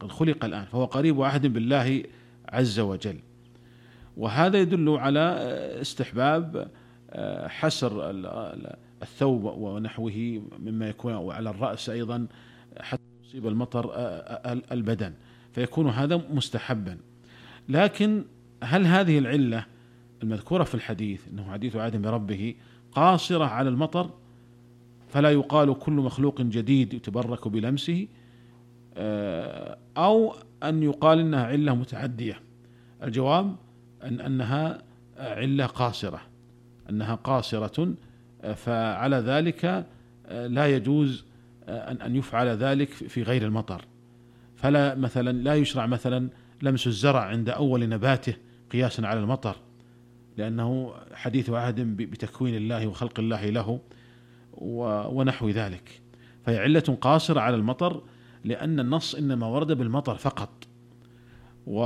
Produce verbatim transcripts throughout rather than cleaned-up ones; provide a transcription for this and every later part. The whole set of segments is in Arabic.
قد خلق الآن، فهو قريب عهد بالله عز وجل. وهذا يدل على استحباب حسر الثوب ونحوه مما يكون على الرأس أيضا حتى يصيب المطر البدن، فيكون هذا مستحبا. لكن هل هذه العلة المذكورة في الحديث أنه حديث عهد بربه قاصرة على المطر فلا يقال كل مخلوق جديد يتبرك بلمسه، أو أن يقال إنها علة متعدية؟ الجواب أن أنها علة قاصرة، أنها قاصرة، فعلى ذلك لا يجوز أن يفعل ذلك في غير المطر. فلا مثلا لا يشرع مثلا لمس الزرع عند أول نباته قياسا على المطر، لأنه حديث عهد بتكوين الله وخلق الله له ونحو ذلك، فهي علة قاصرة على المطر، لأن النص إنما ورد بالمطر فقط، و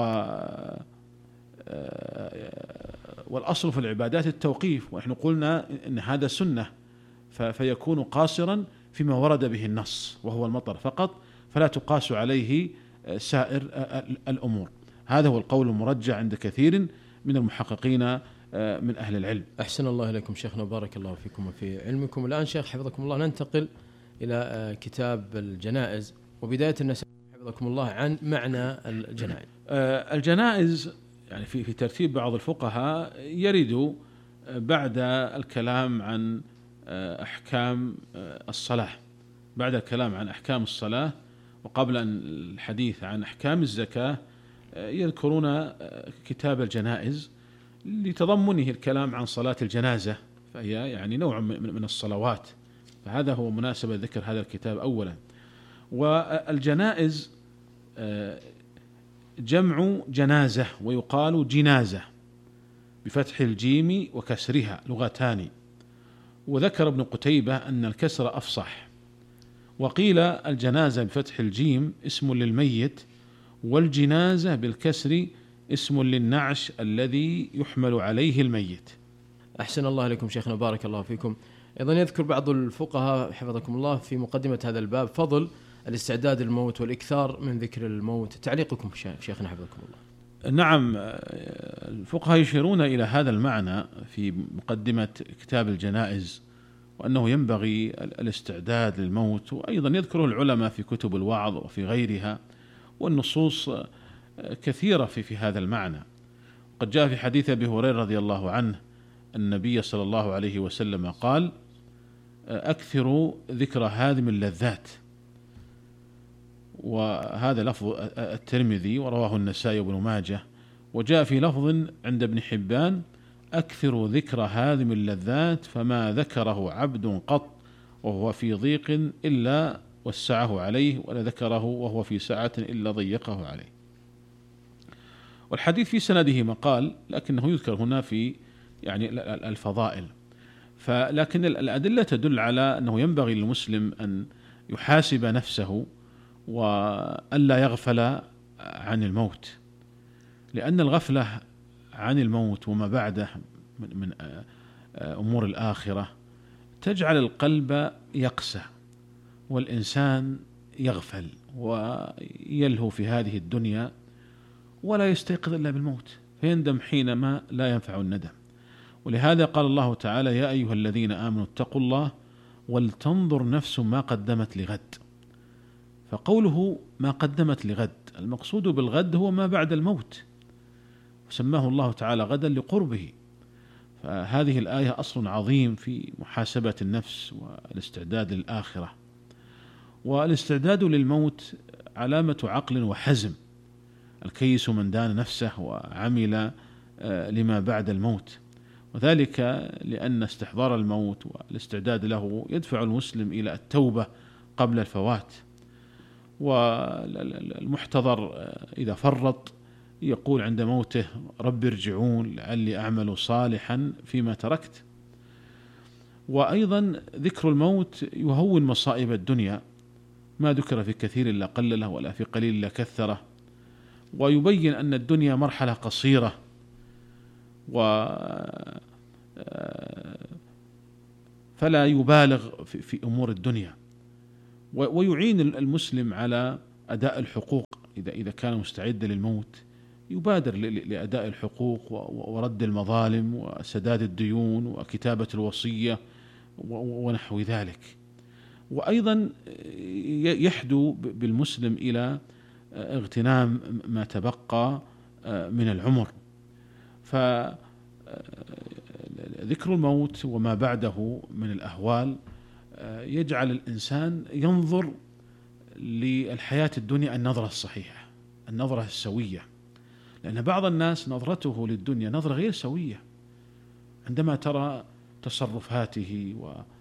والأصل في العبادات التوقيف، ونحن قلنا إن هذا سنة، فيكون قاصرا فيما ورد به النص وهو المطر فقط، فلا تقاس عليه سائر الأمور. هذا هو القول المرجح عند كثير من المحققين من أهل العلم. أحسن الله إليكم شيخنا، بارك الله فيكم وفي علمكم. الآن شيخ حفظكم الله ننتقل إلى كتاب الجنائز، وبداية نسأل حفظكم الله عن معنى الجنائز. الجنائز يعني في في ترتيب بعض الفقهاء يرد بعد الكلام عن أحكام الصلاة، بعد الكلام عن أحكام الصلاة وقبل الحديث عن أحكام الزكاة يذكرون كتاب الجنائز لتضمنه الكلام عن صلاة الجنازة، فهي يعني نوع من الصلوات، فهذا هو مناسبة ذكر هذا الكتاب أولا. والجنائز جمع جنازة ويقال جنازة بفتح الجيم وكسرها، لغتان. وذكر ابن قتيبة أن الكسر أفصح. وقيل الجنازة بفتح الجيم اسم للميت، والجنازة بالكسر اسم للنعش الذي يحمل عليه الميت. أحسن الله عليكم شيخنا، بارك الله فيكم. أيضا يذكر بعض الفقهاء حفظكم الله في مقدمة هذا الباب فضل الاستعداد للموت والإكثار من ذكر الموت. تعليقكم شيخنا حفظكم الله. نعم، الفقهاء يشيرون إلى هذا المعنى في مقدمة كتاب الجنائز، وأنه ينبغي الاستعداد للموت، وأيضا يذكره العلماء في كتب الوعظ وفي غيرها، والنصوص كثيرة في في هذا المعنى. قد جاء في حديث أبي هريرة رضي الله عنه النبي صلى الله عليه وسلم قال: أكثروا ذكر هادم اللذات. وهذا لفظ الترمذي ورواه النسائي وابن ماجه. وجاء في لفظ عند ابن حبان: أكثروا ذكر هادم اللذات فما ذكره عبد قط وهو في ضيق إلا وسعه عليه، ولا ذكره وهو في سعة إلا ضيقه عليه. والحديث في سنده مقال، لكنه يذكر هنا في يعني الفضائل. فلكن الأدلة تدل على أنه ينبغي للمسلم أن يحاسب نفسه وألا يغفل عن الموت، لأن الغفلة عن الموت وما بعده من أمور الآخرة تجعل القلب يقسى، والإنسان يغفل ويلهو في هذه الدنيا ولا يستيقظ إلا بالموت، فيندم حينما لا ينفع الندم. ولهذا قال الله تعالى: يا أيها الذين آمنوا اتقوا الله ولتنظر نفس ما قدمت لغد. فقوله ما قدمت لغد، المقصود بالغد هو ما بعد الموت، وسماه الله تعالى غدا لقربه. فهذه الآية أصل عظيم في محاسبة النفس والاستعداد للآخرة. والاستعداد للموت علامة عقل وحزم. الكيس من دان نفسه وعمل لما بعد الموت، وذلك لأن استحضار الموت والاستعداد له يدفع المسلم إلى التوبة قبل الفوات. والمحتضر إذا فرط يقول عند موته: رب ارجعون لعلي أعمل صالحا فيما تركت. وأيضا ذكر الموت يهون مصائب الدنيا، ما ذكر في كثير إلا قلله ولا في قليل إلا كثره، ويبين أن الدنيا مرحلة قصيرة، و فلا يبالغ في أمور الدنيا، ويعين المسلم على أداء الحقوق إذا إذا كان مستعدا للموت يبادر لأداء الحقوق ورد المظالم وسداد الديون وكتابة الوصية ونحو ذلك. وأيضا يحدو بالمسلم إلى اغتنام ما تبقى من العمر. فذكر الموت وما بعده من الأهوال يجعل الإنسان ينظر للحياة الدنيا النظرة الصحيحة، النظرة السوية، لأن بعض الناس نظرته للدنيا نظرة غير سوية. عندما ترى تصرفاته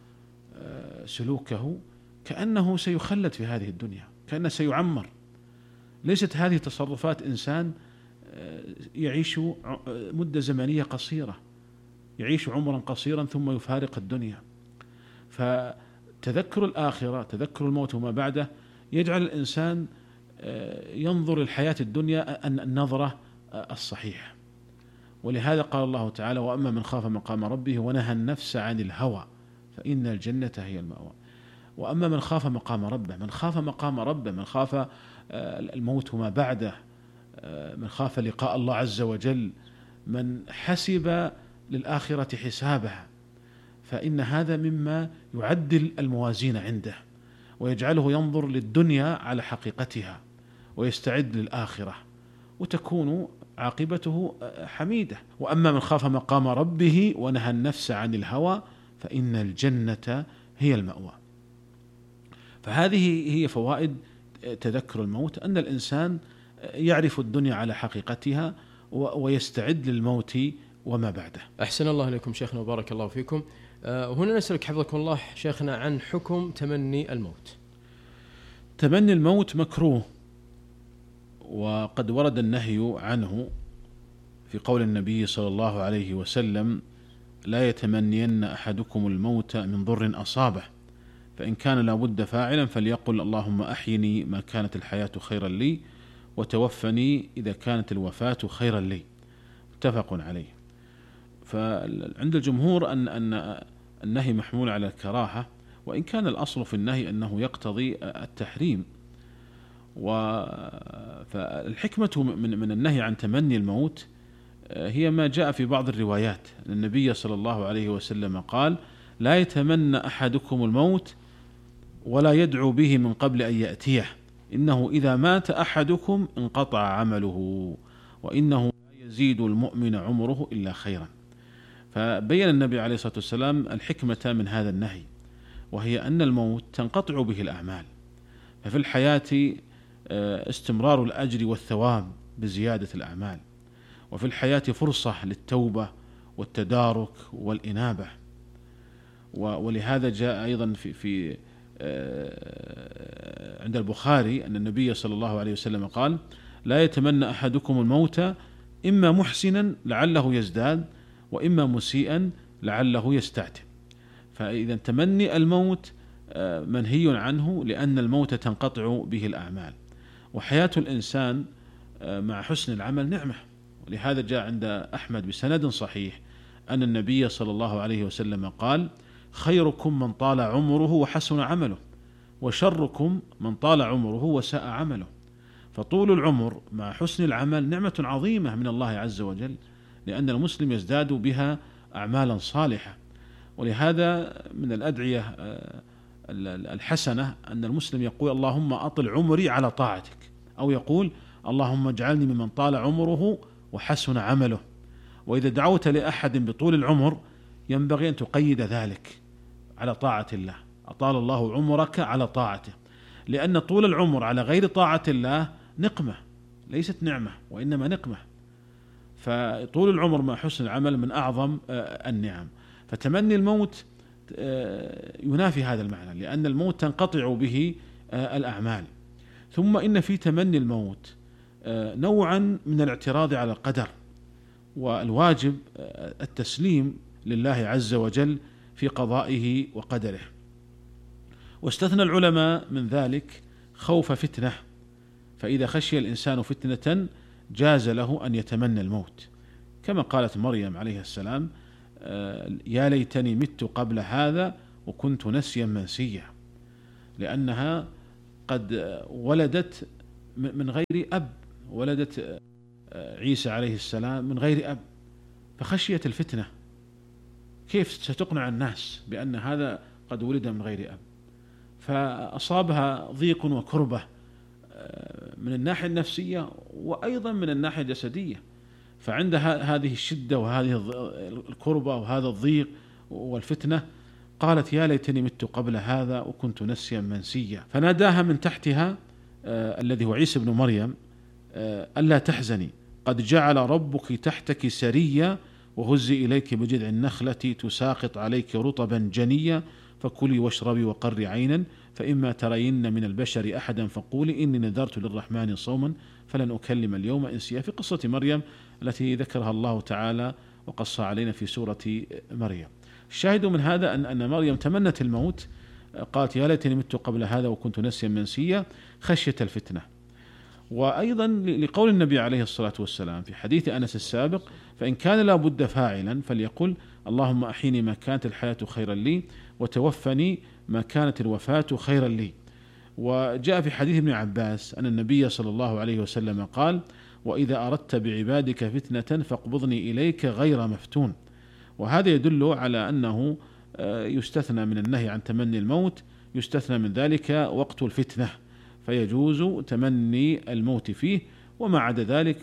وسلوكه كأنه سيخلد في هذه الدنيا، كأنه سيعمر. ليست هذه تصرفات إنسان يعيش مدة زمنية قصيرة، يعيش عمرا قصيرا ثم يفارق الدنيا. فتذكر الآخرة، تذكر الموت وما بعده، يجعل الإنسان ينظر الحياة الدنيا النظرة الصحيحة. ولهذا قال الله تعالى: وأما من خاف مقام ربه ونهى النفس عن الهوى فإن الجنة هي المأوى. وأما من خاف مقام ربه، من خاف مقام ربه، من خاف الموت وما بعده، من خاف لقاء الله عز وجل، من حسب للآخرة حسابها، فإن هذا مما يعدل الموازين عنده ويجعله ينظر للدنيا على حقيقتها ويستعد للآخرة، وتكون عاقبته حميدة. وأما من خاف مقام ربه ونهى النفس عن الهوى فإن الجنة هي المأوى. فهذه هي فوائد تذكر الموت، أن الإنسان يعرف الدنيا على حقيقتها ويستعد للموت وما بعده. أحسن الله إليكم شيخنا وبارك الله فيكم. هنا نسألك حفظكم الله شيخنا عن حكم تمني الموت. تمني الموت مكروه، وقد ورد النهي عنه في قول النبي صلى الله عليه وسلم: لا يتمنين أحدكم الموت من ضر أصابه، فإن كان لا بد فاعلا فليقل اللهم أحيني ما كانت الحياة خيرا لي وتوفني إذا كانت الوفاة خيرا لي. متفق عليه. فعند الجمهور أن أن النهي محمول على الكراهة، وإن كان الأصل في النهي أنه يقتضي التحريم. فالحكمة من من النهي عن تمني الموت هي ما جاء في بعض الروايات. النبي صلى الله عليه وسلم قال: لا يتمنى أحدكم الموت ولا يدعو به من قبل أن يأتيه، إنه إذا مات أحدكم انقطع عمله وإنه لا يزيد المؤمن عمره إلا خيرا. فبين النبي عليه الصلاة والسلام الحكمة من هذا النهي، وهي أن الموت تنقطع به الأعمال، ففي الحياة استمرار الأجر والثواب بزيادة الأعمال، وفي الحياة فرصة للتوبة والتدارك والإنابة. ولهذا جاء أيضا في, في عند البخاري أن النبي صلى الله عليه وسلم قال: لا يتمنى أحدكم الموت إما محسنا لعله يزداد وإما مسيئا لعله يستعتب. فإذا تمني الموت منهي عنه، لأن الموت تنقطع به الأعمال، وحياة الإنسان مع حسن العمل نعمة. ولهذا جاء عند أحمد بسند صحيح أن النبي صلى الله عليه وسلم قال: خيركم من طال عمره وحسن عمله، وشركم من طال عمره وساء عمله. فطول العمر مع حسن العمل نعمة عظيمة من الله عز وجل، لأن المسلم يزداد بها أعمالا صالحة. ولهذا من الأدعية الحسنة أن المسلم يقول: اللهم أطل عمري على طاعتك، أو يقول: اللهم اجعلني ممن طال عمره وحسن عمله. وإذا دعوت لأحد بطول العمر ينبغي أن تقيد ذلك على طاعة الله، أطال الله عمرك على طاعته، لأن طول العمر على غير طاعة الله نقمة، ليست نعمة وإنما نقمة. فطول العمر مع حسن العمل من أعظم النعم. فتمني الموت ينافي هذا المعنى، لأن الموت تنقطع به الأعمال. ثم إن في تمني الموت نوعا من الاعتراض على القدر، والواجب التسليم لله عز وجل في قضائه وقدره. واستثنى العلماء من ذلك خوف فتنة، فإذا خشي الإنسان فتنة جاز له أن يتمنى الموت، كما قالت مريم عليه السلام: يا ليتني مت قبل هذا وكنت نسيا منسيا، لأنها قد ولدت من غير أب، ولدت عيسى عليه السلام من غير أب، فخشيت الفتنة، كيف ستقنع الناس بأن هذا قد ولد من غير أب؟ فأصابها ضيق وكربة من الناحية النفسية وأيضا من الناحية الجسدية، فعندها هذه الشدة وهذه الكربة وهذا الضيق والفتنة، قالت يا ليتني مت قبل هذا وكنت نسيا منسيا. فناداها من تحتها آه الذي هو عيسى بن مريم آه ألا تحزني، قد جعل ربك تحتك سريا، وهزي إليك بجذع النخلة تساقط عليك رطبا جنيا، فكلي واشربي وقري عينا، فإما ترين من البشر أحدا فقولي إني نذرت للرحمن صوما فلن أكلم اليوم إنسيا، في قصة مريم التي ذكرها الله تعالى وقص علينا في سورة مريم. الشاهد من هذا أن أن مريم تمنت الموت، قالت يا ليتني مت قبل هذا وكنت نسيا منسيا خشية الفتنة. وأيضا لقول النبي عليه الصلاة والسلام في حديث أنس السابق فإن كان لا بد فاعلا فليقل اللهم أحيني ما كانت الحياة خيرا لي وتوفني ما كانت الوفاة خيرا لي. وجاء في حديث ابن عباس أن النبي صلى الله عليه وسلم قال وإذا أردت بعبادك فتنة فاقبضني إليك غير مفتون. وهذا يدل على أنه يستثنى من النهي عن تمني الموت، يستثنى من ذلك وقت الفتنة، فيجوز تمني الموت فيه، وما عدا ذلك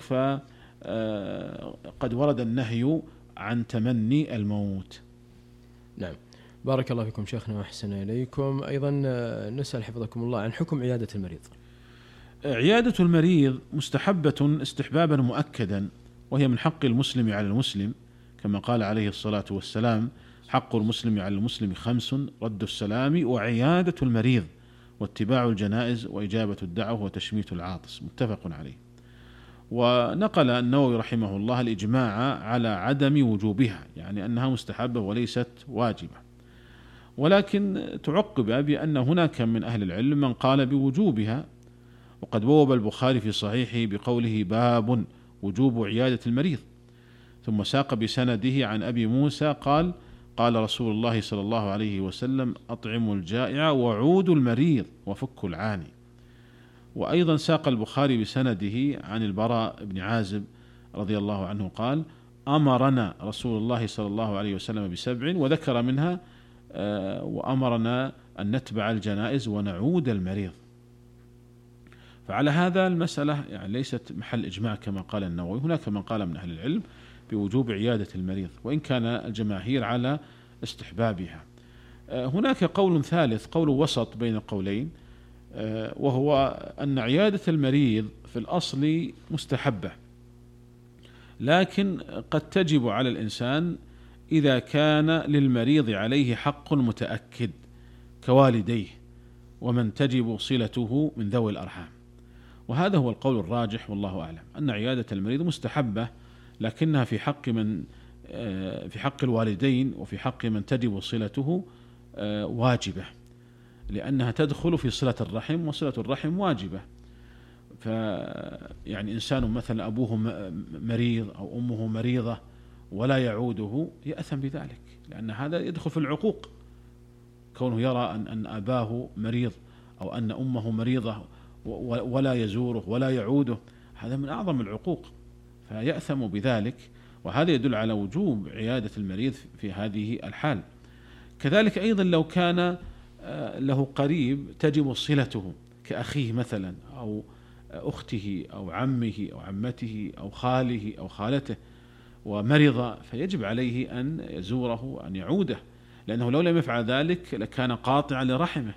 فقد ورد النهي عن تمني الموت. نعم، بارك الله فيكم شيخنا وأحسن إليكم. أيضا نسأل حفظكم الله عن حكم عيادة المريض. عيادة المريض مستحبة استحبابا مؤكدا، وهي من حق المسلم على المسلم، كما قال عليه الصلاة والسلام حق المسلم على المسلم خمس: رد السلام وعيادة المريض واتباع الجنائز وإجابة الدعوة وتشميت العاطس، متفق عليه. ونقل النووي رحمه الله الإجماع على عدم وجوبها، يعني أنها مستحبة وليست واجبة، ولكن تعقب بأن هناك من أهل العلم من قال بوجوبها، وقد بوب البخاري في صحيحه بقوله باب وجوب عيادة المريض، ثم ساق بسنده عن أبي موسى قال قال رسول الله صلى الله عليه وسلم أطعموا الجائع وعودوا المريض وفكوا العاني. وأيضا ساق البخاري بسنده عن البراء بن عازب رضي الله عنه قال أمرنا رسول الله صلى الله عليه وسلم بسبع، وذكر منها وأمرنا أن نتبع الجنائز ونعود المريض. فعلى هذا المسألة يعني ليست محل إجماع كما قال النووي، هناك من قال من أهل العلم بوجوب عيادة المريض، وإن كان الجماهير على استحبابها. هناك قول ثالث، قول وسط بين القولين، وهو أن عيادة المريض في الأصل مستحبة، لكن قد تجب على الإنسان إذا كان للمريض عليه حق متأكد كوالديه ومن تجب صلته من ذوي الأرحام. وهذا هو القول الراجح والله أعلم، أن عيادة المريض مستحبة، لكنها في حق من في حق الوالدين وفي حق من تجب صلته واجبة، لأنها تدخل في صلة الرحم، وصلة الرحم واجبة. فيعني إنسان مثلا أبوه مريض أو أمه مريضة ولا يعوده يأثم بذلك، لأن هذا يدخل في العقوق، كونه يرى أن أن أباه مريض أو أن أمه مريضة ولا يزوره ولا يعوده، هذا من أعظم العقوق، فيأثم بذلك. وهذا يدل على وجوب عيادة المريض في هذه الحال. كذلك أيضا لو كان له قريب تجب صلته كأخيه مثلا أو أخته أو عمه أو عمته أو خاله أو خالته ومرض، فيجب عليه أن يزوره أن يعوده، لأنه لو لم يفعل ذلك لكان قاطعا لرحمه.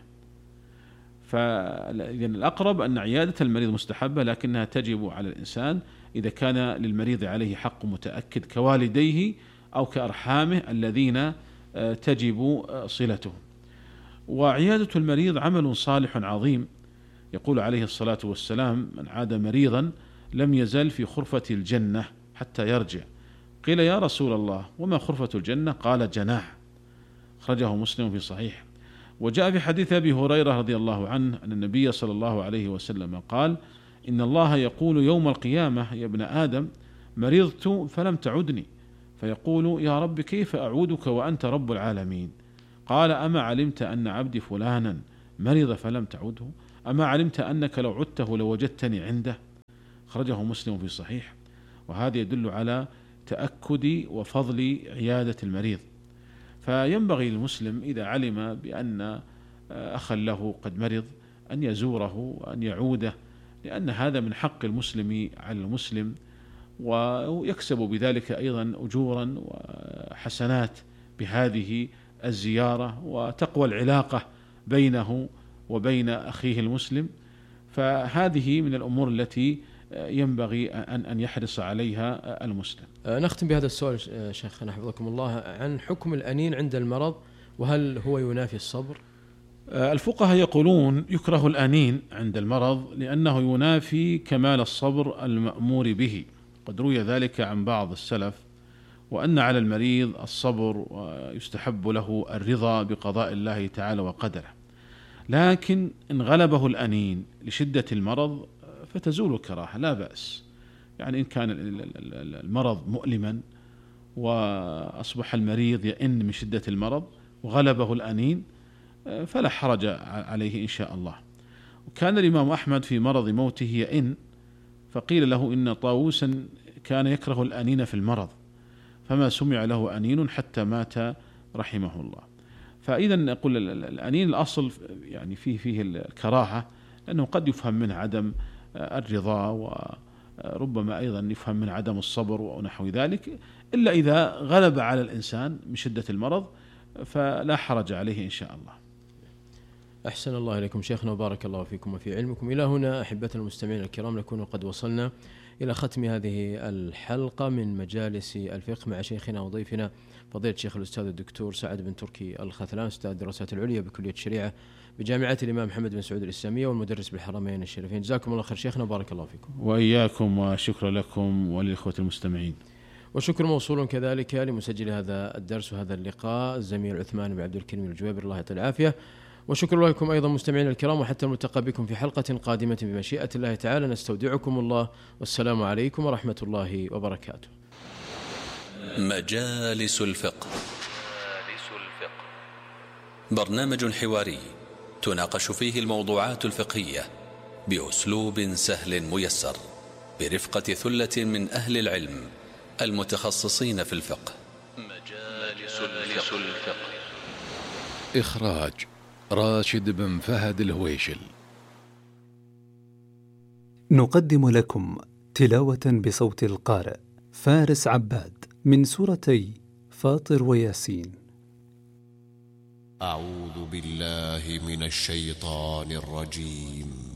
فإذن الأقرب أن عيادة المريض مستحبة، لكنها تجب على الإنسان إذا كان للمريض عليه حق متأكد كوالديه أو كأرحامه الذين تجب صلته. وعيادة المريض عمل صالح عظيم، يقول عليه الصلاة والسلام من عاد مريضا لم يزل في خرفة الجنة حتى يرجع. قيل يا رسول الله وما خرفة الجنة؟ قال جناح، أخرجه مسلم في صحيح. وجاء في حديث أبي هريرة رضي الله عنه أن النبي صلى الله عليه وسلم قال إن الله يقول يوم القيامة يا ابن آدم مرضت فلم تعدني، فيقول يا رب كيف أعودك وأنت رب العالمين؟ قال أما علمت أن عبدي فلانا مرض فلم تعده؟ أما علمت أنك لو عدته لوجدتني عنده. خرجه مسلم في صحيح. وهذا يدل على تأكد وفضل عيادة المريض. فينبغي للمسلم إذا علم بأن أخا له قد مرض أن يزوره وأن يعوده، لأن هذا من حق المسلم على المسلم، ويكسب بذلك أيضا أجورا وحسنات بهذه الزيارة، وتقوى العلاقة بينه وبين أخيه المسلم. فهذه من الأمور التي ينبغي أن أن يحرص عليها المسلم. نختم بهذا السؤال شيخنا حفظكم الله عن حكم الأنين عند المرض، وهل هو ينافي الصبر؟ الفقهاء يقولون يكره الأنين عند المرض لأنه ينافي كمال الصبر المأمور به. قد روي ذلك عن بعض السلف، وأن على المريض الصبر ويستحب له الرضا بقضاء الله تعالى وقدره، لكن إن غلبه الأنين لشدة المرض فتزول الكراهة لا بأس. يعني إن كان المرض مؤلما وأصبح المريض يئن من شدة المرض وغلبه الأنين فلا حرج عليه إن شاء الله. وكان الإمام أحمد في مرض موته يئن، فقيل له إن طاووسا كان يكره الأنين في المرض، فما سمع له أنين حتى مات رحمه الله. فإذا نقول الأنين الأصل يعني فيه فيه الكراهة، لأنه قد يفهم منه عدم الرضا، وربما أيضا يفهم من عدم الصبر ونحو ذلك، إلا إذا غلب على الإنسان من شدة المرض فلا حرج عليه إن شاء الله. أحسن الله إليكم شيخنا وبارك الله فيكم وفي علمكم. إلى هنا أحبة المستمعين الكرام نكون قد وصلنا إلى ختم هذه الحلقة من مجالس الفقه مع شيخنا وضيفنا فضيلة الشيخ الأستاذ الدكتور سعد بن تركي الخثلان، أستاذ الدراسات العليا بكلية الشريعة بجامعة الإمام محمد بن سعود الإسلامية والمدرس بالحرمين الشريفين. جزاكم الله خير شيخنا وبارك الله فيكم. وإياكم، وشكرا لكم وللإخوة المستمعين. وشكر موصول كذلك لمسجل هذا الدرس وهذا اللقاء الزميل عثمان بن عبد الكريم الجويبر، الله يعطيه العافية. وشكر لكم أيضا مستمعين الكرام، وحتى الملتقى بكم في حلقة قادمة بمشيئة الله تعالى. نستودعكم الله والسلام عليكم ورحمة الله وبركاته. مجالس الفقه، برنامج حواري تناقش فيه الموضوعات الفقهية بأسلوب سهل ميسر برفقة ثلة من أهل العلم المتخصصين في الفقه. مجالس الفقه، إخراج راشد بن فهد الهويشل. نقدم لكم تلاوة بصوت القارئ فارس عباد من سورتي فاطر وياسين. أعوذ بالله من الشيطان الرجيم.